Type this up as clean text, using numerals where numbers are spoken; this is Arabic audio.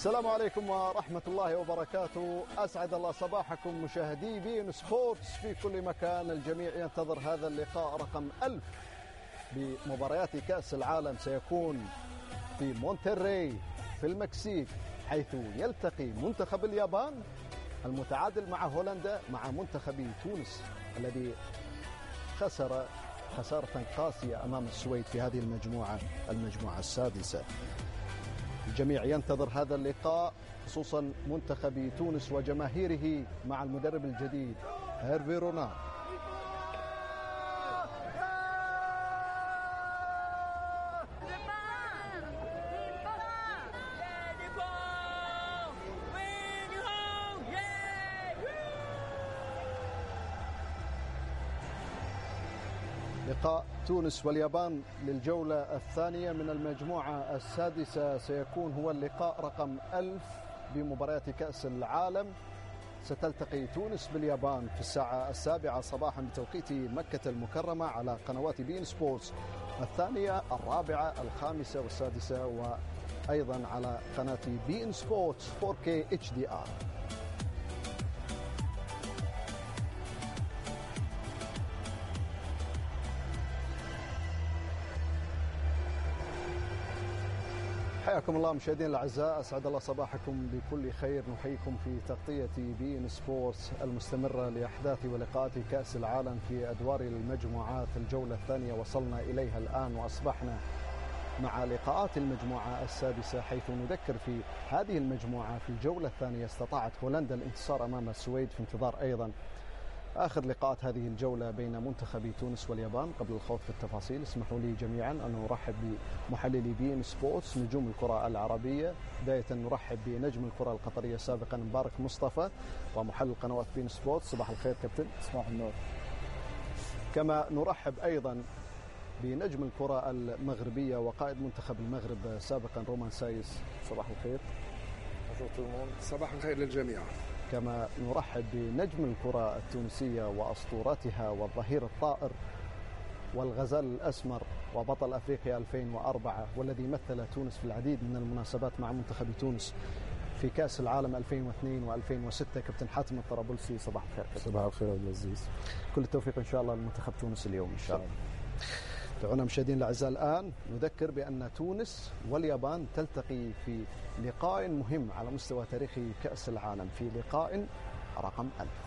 السلام عليكم ورحمة الله وبركاته. أسعد الله صباحكم مشاهدي بين سبورتس في كل مكان. الجميع ينتظر هذا اللقاء رقم 1000 بمباريات كأس العالم، سيكون في مونتري في المكسيك، حيث يلتقي منتخب اليابان المتعادل مع هولندا مع منتخب تونس الذي خسر خسارة قاسية أمام السويد في هذه المجموعة السادسة. الجميع ينتظر هذا اللقاء، خصوصا منتخب تونس وجماهيره مع المدرب الجديد هيرفي رونار. لقاء تونس واليابان للجولة الثانية من المجموعة السادسة سيكون هو اللقاء رقم 1000 بمباريات كأس العالم. ستلتقي تونس باليابان في الساعة 7 صباحا بتوقيت مكة المكرمة على قنوات بين سبورتس الثانية، الرابعة، الخامسة والسادسة، وأيضا على قناة بين سبورتس 4K HDR. حياكم الله مشاهدينا الاعزاء، اسعد الله صباحكم بكل خير. نحييكم في تغطيه بين سبورتس المستمره لاحداث ولقاءات كاس العالم في ادوار المجموعات. الجوله الثانيه وصلنا اليها الان، واصبحنا مع لقاءات المجموعه السادسه، حيث نذكر في هذه المجموعه في الجوله الثانيه استطاعت هولندا الانتصار امام السويد، في انتظار ايضا آخر لقاءات هذه الجولة بين منتخبي تونس واليابان. قبل الخوض في التفاصيل اسمحوا لي جميعا أن نرحب بمحللي بين سبورتس نجوم الكرة العربية. بداية نرحب بنجم الكرة القطرية سابقا مبارك مصطفى، ومحلل قنوات بين سبورتس. صباح الخير كابتن. صباح النور. كما نرحب أيضا بنجم الكرة المغربية وقائد منتخب المغرب سابقا رومان سايس. صباح الخير. صباح الخير للجميع. كما نرحب بنجم الكرة التونسية وأسطورتها والظهير الطائر والغزال الأسمر وبطل أفريقيا 2004 والذي مثل تونس في العديد من المناسبات مع منتخب تونس في كأس العالم 2002 و2006، كابتن حاتم الطرابلسي. صباح الخير. صباح الخير عبد العزيز. كل التوفيق إن شاء الله لمنتخب تونس اليوم إن شاء الله. دعونا مشاهدين الأعزاء الآن نذكر بأن تونس واليابان تلتقي في لقاء مهم على مستوى تاريخ كأس العالم، في لقاء رقم 1000.